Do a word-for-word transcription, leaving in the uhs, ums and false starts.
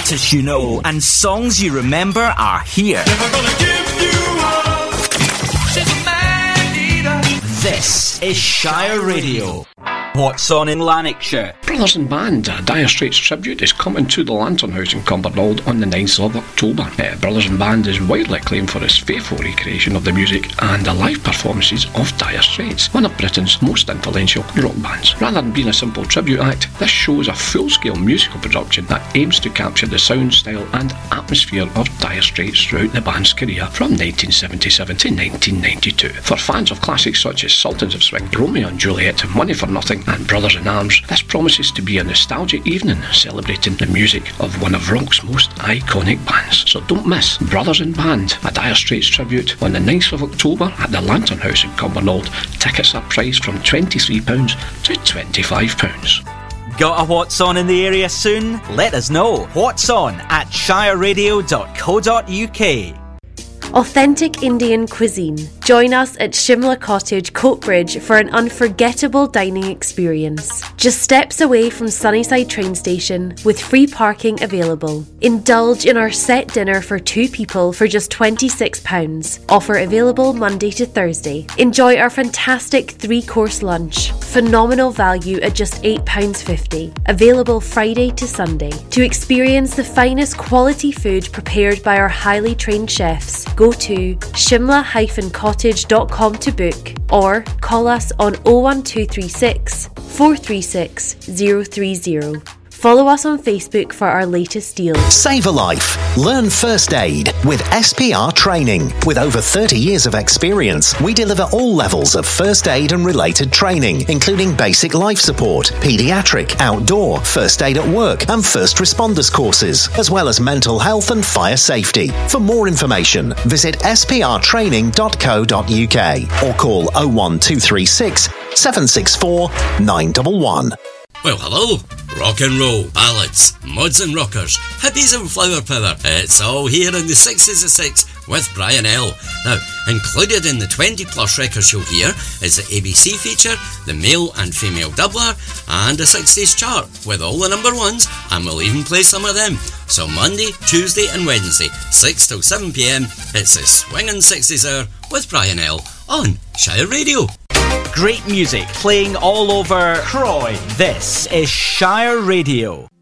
artists you know and songs you remember are here. Never gonna give you up. She's a man-eater. This is Shire Radio. What's on in Lanarkshire? Brothers in Band, a Dire Straits tribute, is coming to the Lantern House in Cumbernauld on the ninth of October. Uh, Brothers in Band is widely acclaimed for its faithful recreation of the music and the live performances of Dire Straits, one of Britain's most influential rock bands. Rather than being a simple tribute act, this show is a full-scale musical production that aims to capture the sound, style and atmosphere of Dire Straits throughout the band's career from nineteen seventy-seven to nineteen ninety-two. For fans of classics such as Sultans of Swing, Romeo and Juliet, Money for Nothing and Brothers in Arms, this promises to be a nostalgic evening celebrating the music of one of rock's most iconic bands. So don't miss Brothers in Band, a Dire Straits tribute on the ninth of October at the Lantern House in Cumbernauld. Tickets are priced from twenty-three pounds to twenty-five pounds. Got a What's On in the area soon? Let us know. What's On at shire radio dot co dot uk. Authentic Indian cuisine. Join us at Shimla Cottage, Coatbridge for an unforgettable dining experience. Just steps away from Sunnyside train station with free parking available. Indulge in our set dinner for two people for just twenty-six pounds. Offer available Monday to Thursday. Enjoy our fantastic three-course lunch. Phenomenal value at just eight pounds fifty. Available Friday to Sunday. To experience the finest quality food prepared by our highly trained chefs, go to shimla dash cottage dot com to book or call us on oh one two three six, four three six, zero three zero. Follow us on Facebook for our latest deals. Save a life. Learn first aid with S P R Training. With over thirty years of experience, we deliver all levels of first aid and related training, including basic life support, paediatric, outdoor, first aid at work, and first responders courses, as well as mental health and fire safety. For more information, visit s p r training dot co dot u k or call oh one two three six, seven six four, nine one one. Well, hello. Rock and roll, ballads, mods and rockers, hippies and flower power. It's all here in the sixties of six with Brian L. Now, included in the twenty plus records you'll hear is the A B C feature, the male and female doubler, and a sixties chart with all the number ones, and we'll even play some of them. So Monday, Tuesday and Wednesday, six till seven p m, it's the Swingin' sixties Hour with Brian L. on Shire Radio. Great music playing all over Croy. This is Shire Radio.